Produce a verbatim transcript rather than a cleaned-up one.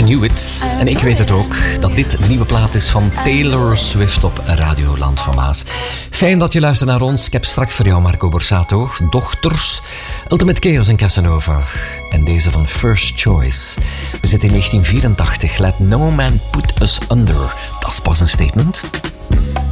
knew it. En ik weet het ook, dat dit de nieuwe plaat is van Taylor Swift op Radio Land van Maas. Fijn dat je luistert naar ons. Ik heb straks voor jou Marco Borsato, Dochters, Ultimate Chaos en Casanova. En deze van First Choice. We zitten in negentien vierentachtig. Let no man put us under. Dat is pas een statement.